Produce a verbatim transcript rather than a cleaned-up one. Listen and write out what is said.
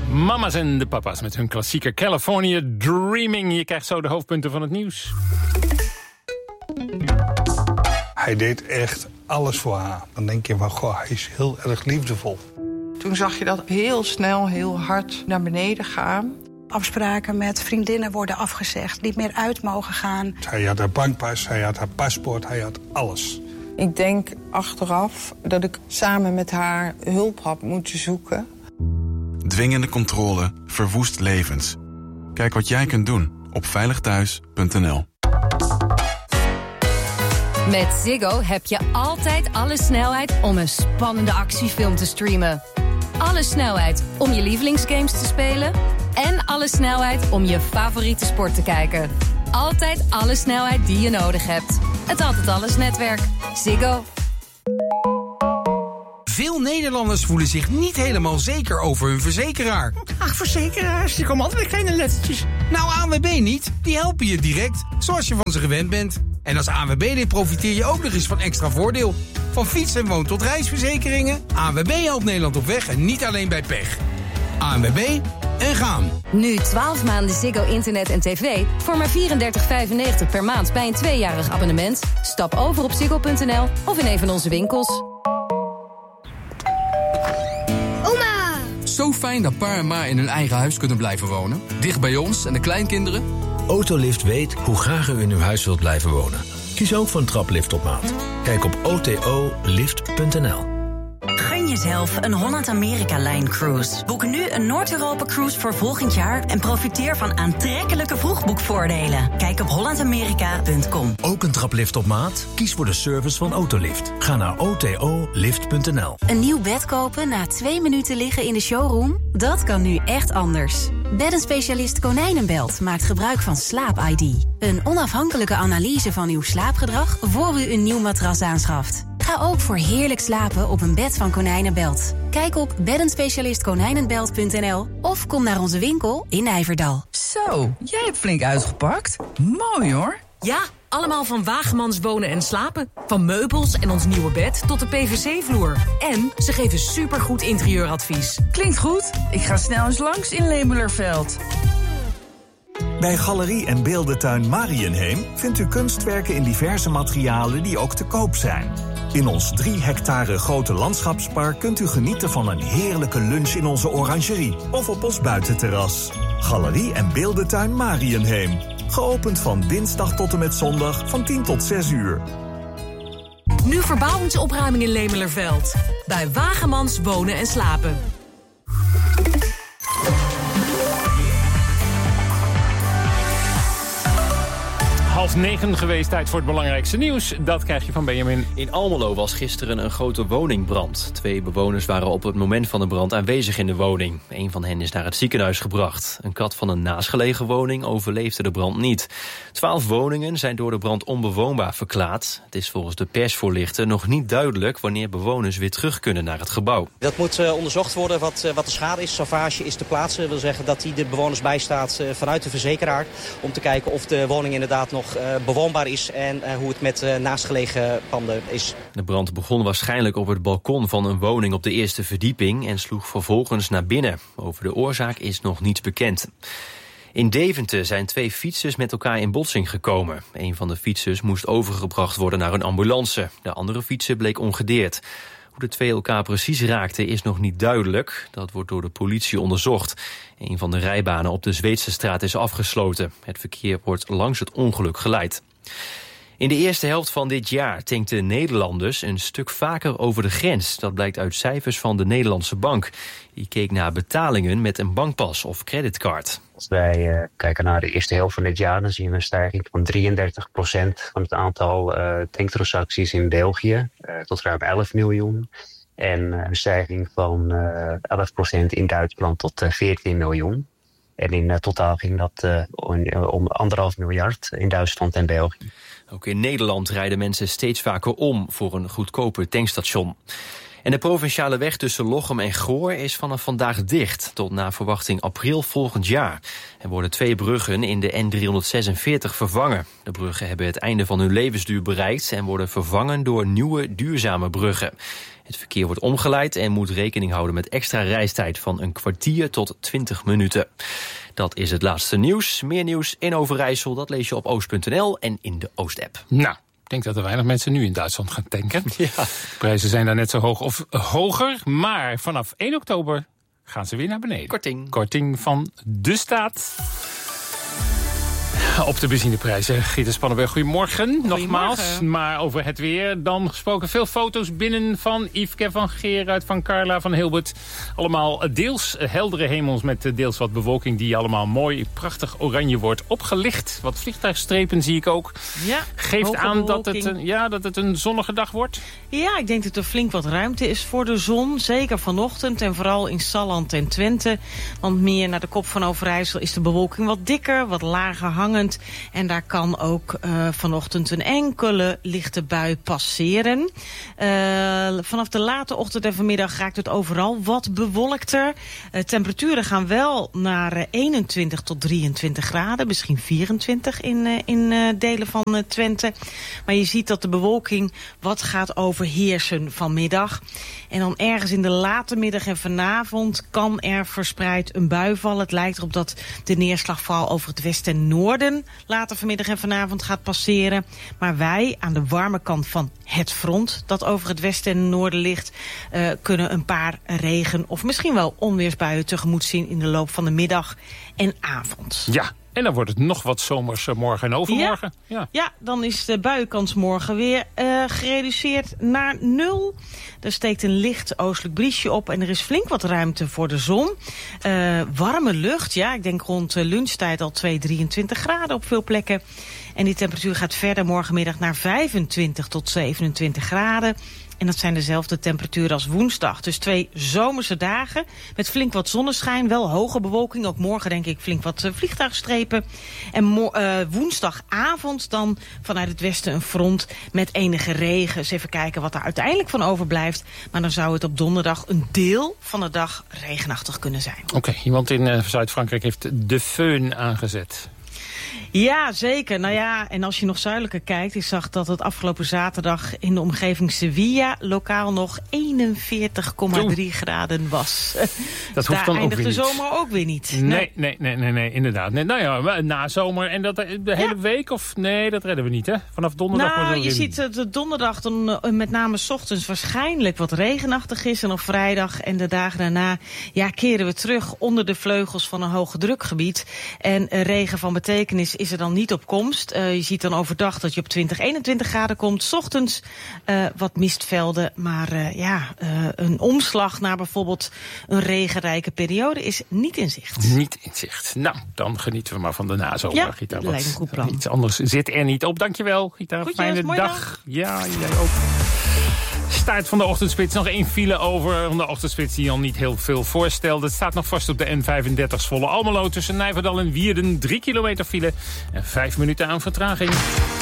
Mama's en de papa's met hun klassieke California Dreaming. Je krijgt zo de hoofdpunten van het nieuws. Hij deed echt alles voor haar. Dan denk je van, goh, hij is heel erg liefdevol. Toen zag je dat heel snel, heel hard naar beneden gaan. Afspraken met vriendinnen worden afgezegd, niet meer uit mogen gaan. Hij had haar bankpas, hij had haar paspoort, hij had alles. Ik denk achteraf dat ik samen met haar hulp had moeten zoeken. Dwingende controle verwoest levens. Kijk wat jij kunt doen op veilig thuis punt n l. Met Ziggo heb je altijd alle snelheid om een spannende actiefilm te streamen. Alle snelheid om je lievelingsgames te spelen. En alle snelheid om je favoriete sport te kijken. Altijd alle snelheid die je nodig hebt. Het Altijd Alles netwerk. Ziggo. Veel Nederlanders voelen zich niet helemaal zeker over hun verzekeraar. Ach, verzekeraars, die komen altijd met kleine lettertjes. Nou, A N W B niet. Die helpen je direct, zoals je van ze gewend bent. En als A N W B-lid profiteer je ook nog eens van extra voordeel. Van fiets- en woon- tot reisverzekeringen. A N W B helpt Nederland op weg en niet alleen bij pech. A N W B en gaan. Nu twaalf maanden Ziggo internet en tv voor maar vierendertig vijfennegentig per maand bij een tweejarig abonnement. Stap over op ziggo punt n l of in een van onze winkels. Oma! Zo fijn dat pa en ma in hun eigen huis kunnen blijven wonen. Dicht bij ons en de kleinkinderen. Autolift weet hoe graag u in uw huis wilt blijven wonen. Kies ook voor een traplift op maat. Kijk op o t o lift punt n l. Gun jezelf een Holland-Amerika-Line-cruise. Boek nu een Noord-Europa-cruise voor volgend jaar en profiteer van aantrekkelijke vroegboekvoordelen. Kijk op holland amerika punt com. Ook een traplift op maat? Kies voor de service van Autolift. Ga naar o t o lift punt n l. Een nieuw bed kopen na twee minuten liggen in de showroom? Dat kan nu echt anders. Beddenspecialist Konijnenbelt maakt gebruik van Slaap I D. Een onafhankelijke analyse van uw slaapgedrag voor u een nieuw matras aanschaft. Ga ook voor heerlijk slapen op een bed van Konijnenbelt. Kijk op beddenspecialist konijnenbelt punt n l of kom naar onze winkel in Nijverdal. Zo, jij hebt flink uitgepakt. Mooi hoor. Ja, allemaal van Wagemans Wonen en Slapen. Van meubels en ons nieuwe bed tot de P V C-vloer. En ze geven supergoed interieuradvies. Klinkt goed. Ik ga snel eens langs in Lemelerveld. Bij Galerie en Beeldentuin Mariënheem vindt u kunstwerken in diverse materialen die ook te koop zijn. In ons drie hectare grote landschapspark kunt u genieten van een heerlijke lunch in onze orangerie of op ons buitenterras. Galerie en Beeldentuin Mariënheem. Geopend van dinsdag tot en met zondag van tien tot zes uur. Nu verbouwingsopruiming in Lemelerveld. Bij Wagemans Wonen en Slapen. Half negen geweest, tijd voor het belangrijkste nieuws. Dat krijg je van Benjamin. In Almelo was gisteren een grote woningbrand. Twee bewoners waren op het moment van de brand aanwezig in de woning. Een van hen is naar het ziekenhuis gebracht. Een kat van een naastgelegen woning overleefde de brand niet. Twaalf woningen zijn door de brand onbewoonbaar verklaard. Het is volgens de persvoorlichter nog niet duidelijk wanneer bewoners weer terug kunnen naar het gebouw. Dat moet uh, onderzocht worden wat, uh, wat de schade is. Savage is te plaatsen. Dat wil zeggen dat hij de bewoners bijstaat uh, vanuit de verzekeraar. Om te kijken of de woning inderdaad nog Uh, bewoonbaar is en uh, hoe het met uh, naastgelegen panden is. De brand begon waarschijnlijk op het balkon van een woning op de eerste verdieping en sloeg vervolgens naar binnen. Over de oorzaak is nog niets bekend. In Deventer zijn twee fietsers met elkaar in botsing gekomen. Een van de fietsers moest overgebracht worden naar een ambulance. De andere fietser bleek ongedeerd. Hoe de twee elkaar precies raakten is nog niet duidelijk. Dat wordt door de politie onderzocht. Een van de rijbanen op de Zweedse straat is afgesloten. Het verkeer wordt langs het ongeluk geleid. In de eerste helft van dit jaar tankten Nederlanders een stuk vaker over de grens. Dat blijkt uit cijfers van de Nederlandse Bank. Die keek naar betalingen met een bankpas of creditcard. Als wij uh, kijken naar de eerste helft van dit jaar, dan zien we een stijging van drieëndertig procent van het aantal uh, tanktransacties in België uh, tot ruim elf miljoen. En uh, een stijging van uh, elf procent in Duitsland tot uh, veertien miljoen. En in uh, totaal ging dat uh, om, om anderhalf miljard in Duitsland en België. Ook in Nederland rijden mensen steeds vaker om voor een goedkoper tankstation. En de provinciale weg tussen Lochem en Goor is vanaf vandaag dicht, tot naar verwachting april volgend jaar. Er worden twee bruggen in de N driehonderdzesenveertig vervangen. De bruggen hebben het einde van hun levensduur bereikt en worden vervangen door nieuwe duurzame bruggen. Het verkeer wordt omgeleid en moet rekening houden met extra reistijd van een kwartier tot twintig minuten. Dat is het laatste nieuws. Meer nieuws in Overijssel, dat lees je op oost punt n l en in de Oost-app. Nou, ik denk dat er weinig mensen nu in Duitsland gaan tanken. Ja. De prijzen zijn daar net zo hoog of hoger, maar vanaf één oktober gaan ze weer naar beneden. Korting. Korting van de staat. Op de benzineprijzen. Gieten Spannenberg, goedemorgen. Goedemorgen. Nogmaals. Maar over het weer dan gesproken. Veel foto's binnen van Yveske, van Gerard, van Carla, van Hilbert. Allemaal deels heldere hemels met deels wat bewolking die allemaal mooi, prachtig oranje wordt opgelicht. Wat vliegtuigstrepen zie ik ook. Ja, geeft aan dat het, een, ja, dat het een zonnige dag wordt. Ja, ik denk dat er flink wat ruimte is voor de zon. Zeker vanochtend en vooral in Salland en Twente. Want meer naar de kop van Overijssel is de bewolking wat dikker, wat lager hangend. En daar kan ook uh, vanochtend een enkele lichte bui passeren. Uh, vanaf de late ochtend en vanmiddag raakt het overal wat bewolkter. Uh, temperaturen gaan wel naar uh, eenentwintig tot drieëntwintig graden. Misschien vierentwintig in, uh, in uh, delen van uh, Twente. Maar je ziet dat de bewolking wat gaat overheersen vanmiddag. En dan ergens in de late middag en vanavond kan er verspreid een bui vallen. Het lijkt erop dat de neerslag vooral over het westen en noorden later vanmiddag en vanavond gaat passeren. Maar wij, aan de warme kant van het front dat over het westen en noorden ligt, uh, kunnen een paar regen- of misschien wel onweersbuien tegemoet zien in de loop van de middag en avond. Ja. En dan wordt het nog wat zomers morgen en overmorgen. Ja, ja. ja, dan is de buienkans morgen weer uh, gereduceerd naar nul. Er steekt een licht oostelijk briesje op en er is flink wat ruimte voor de zon. Uh, warme lucht, ja, ik denk rond lunchtijd al twee, drieëntwintig graden op veel plekken. En die temperatuur gaat verder morgenmiddag naar vijfentwintig tot zevenentwintig graden. En dat zijn dezelfde temperaturen als woensdag. Dus twee zomerse dagen met flink wat zonneschijn. Wel hoge bewolking. Ook morgen denk ik flink wat uh, vliegtuigstrepen. En mo- uh, woensdagavond dan vanuit het westen een front met enige regen. Dus even kijken wat er uiteindelijk van overblijft. Maar dan zou het op donderdag een deel van de dag regenachtig kunnen zijn. Oké, okay, iemand in uh, Zuid-Frankrijk heeft de föhn aangezet. Ja, zeker. Nou ja, en als je nog zuidelijker kijkt, ik zag dat het afgelopen zaterdag in de omgeving Sevilla lokaal nog eenenveertig komma drie graden was. Dat dus hoeft daar dan ook eindigt weer de niet. zomer ook weer niet. Nee, nee, nee, nee, nee, nee inderdaad. Nee, nou ja, na zomer en dat de hele ja. week of nee, dat redden we niet, hè? Vanaf donderdag. Nou, je ziet dat de donderdag dan uh, met name 's ochtends waarschijnlijk wat regenachtig is en op vrijdag en de dagen daarna ja, keren we terug onder de vleugels van een hoge drukgebied. En uh, regen van betekenis is er dan niet op komst. Uh, je ziet dan overdag dat je op twintig, eenentwintig graden komt. 's Ochtends uh, wat mistvelden. Maar uh, ja, uh, een omslag naar bijvoorbeeld een regenrijke periode is niet in zicht. Niet in zicht. Nou, dan genieten we maar van de nazomer, ja, Gita. lijkt een goed plan. Iets anders zit er niet op. Dankjewel, Gita. Goedjes, fijne dag. dag. Ja, jij ook. Start van de ochtendspits. Nog één file over. Van de ochtendspits die al niet heel veel voorstelde. Het staat nog vast op de N vijfendertig Zwolle Almelo tussen Nijverdal en Wierden. Drie kilometer file en vijf minuten aan vertraging.